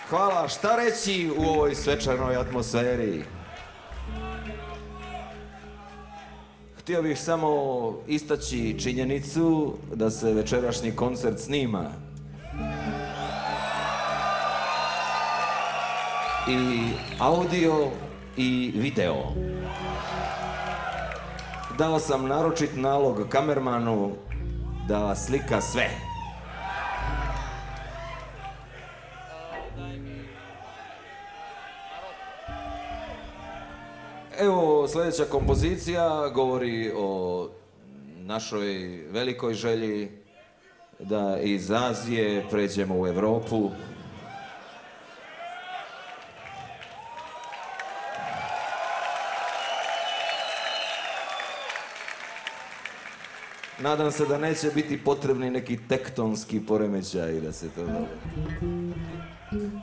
Hvala, šta reći u ovoj svečanoj atmosferi? Htio bih samo istaći činjenicu da se večerašnji koncert snima. I audio i video. Dao sam naročit nalog kamermanu da slika sve. Evo, sljedeća kompozicija govori o našoj velikoj želji da iz Azije pređemo u Europu. Nadam se da neće biti potrebni neki tektonski poremećaj da se to dogodi.